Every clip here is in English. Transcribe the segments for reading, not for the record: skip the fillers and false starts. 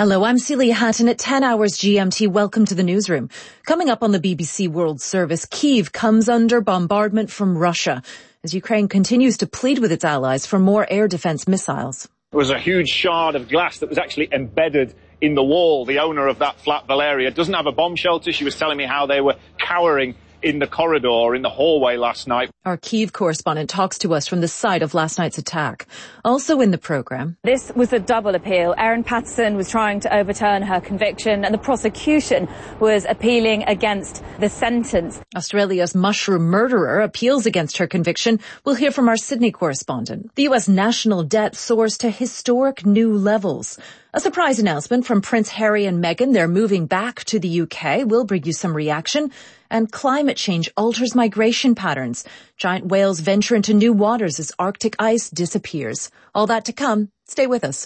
Hello, I'm Celia Hatton at 10 hours GMT. Welcome to the newsroom. Coming up on the BBC World Service, Kyiv comes under bombardment from Russia as Ukraine continues to plead with its allies for more air defense missiles. There was a huge shard of glass that was actually embedded in the wall. The owner of that flat, Valeria, doesn't have a bomb shelter. She was telling me how they were cowering in the corridor, in the hallway last night. Our Kyiv correspondent talks to us from the site of last night's attack. Also in the programme. This was a double appeal. Erin Patterson was trying to overturn her conviction and the prosecution was appealing against the sentence. Australia's mushroom murderer appeals against her conviction. We'll hear from our Sydney correspondent. The US national debt soars to historic new levels. A surprise announcement from Prince Harry and Meghan. They're moving back to the UK. We'll bring you some reaction. And climate change alters migration patterns. Giant whales venture into new waters as Arctic ice disappears. All that to come. Stay with us.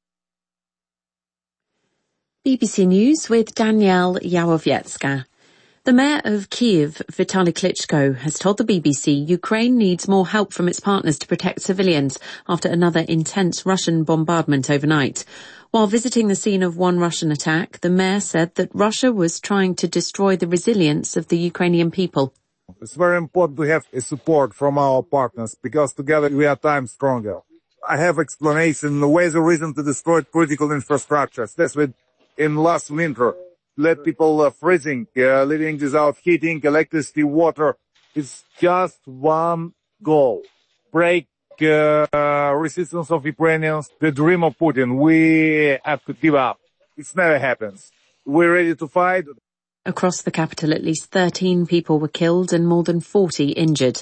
BBC News with Danielle Yawowiecka. The mayor of Kyiv, Vitaly Klitschko, has told the BBC Ukraine needs more help from its partners to protect civilians after another intense Russian bombardment overnight. While visiting the scene of one Russian attack, the mayor said that Russia was trying to destroy the resilience of the Ukrainian people. It's very important to have support from our partners because together we are times stronger. I have explanation. Ways a reason to destroy critical infrastructures. That's what in last winter let people freezing, living without heating, electricity, water. It's just one goal. Break resistance of Ukrainians, the dream of Putin. We have to give up. It never happens. We're ready to fight. Across the capital, at least 13 people were killed and more than 40 injured.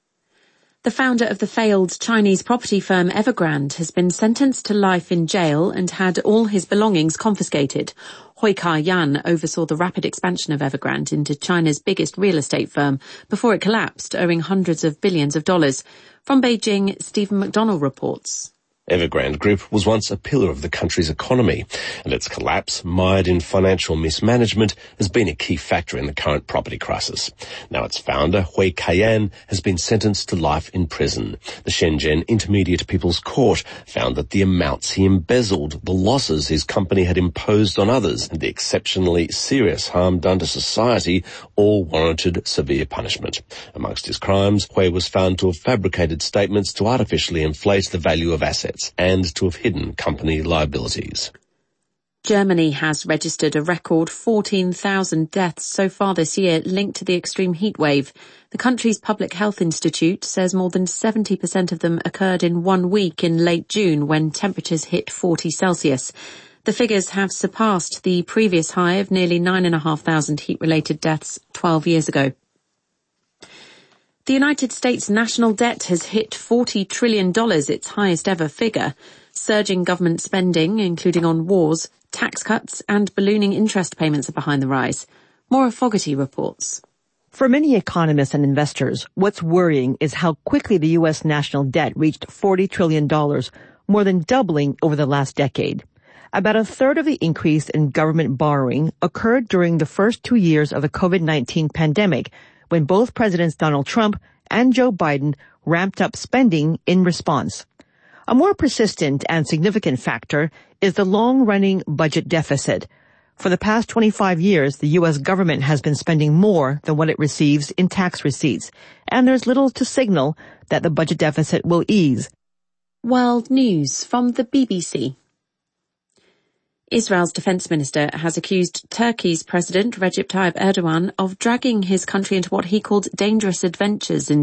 The founder of the failed Chinese property firm Evergrande has been sentenced to life in jail and had all his belongings confiscated. Hui Ka-yan oversaw the rapid expansion of Evergrande into China's biggest real estate firm before it collapsed, owing hundreds of billions of dollars. From Beijing, Stephen McDonnell reports. Evergrande Group was once a pillar of the country's economy, and its collapse, mired in financial mismanagement, has been a key factor in the current property crisis. Now its founder, Hui Ka-yan, has been sentenced to life in prison. The Shenzhen Intermediate People's Court found that the amounts he embezzled, the losses his company had imposed on others, and the exceptionally serious harm done to society all warranted severe punishment. Amongst his crimes, Hui was found to have fabricated statements to artificially inflate the value of assets and to have hidden company liabilities. Germany has registered a record 14,000 deaths so far this year linked to the extreme heat wave. The country's Public Health Institute says more than 70% of them occurred in 1 week in late June when temperatures hit 40 Celsius. The figures have surpassed the previous high of nearly 9,500 heat-related deaths 12 years ago. The United States national debt has hit $40 trillion, its highest ever figure. Surging government spending, including on wars, tax cuts and ballooning interest payments are behind the rise. Maura Fogarty reports. For many economists and investors, what's worrying is how quickly the U.S. national debt reached $40 trillion, more than doubling over the last decade. About a third of the increase in government borrowing occurred during the first 2 years of the COVID-19 pandemic, when both Presidents Donald Trump and Joe Biden ramped up spending in response. A more persistent and significant factor is the long-running budget deficit. For the past 25 years, the U.S. government has been spending more than what it receives in tax receipts, and there's little to signal that the budget deficit will ease. World News from the BBC. Israel's defense minister has accused Turkey's President Recep Tayyip Erdogan of dragging his country into what he called dangerous adventures in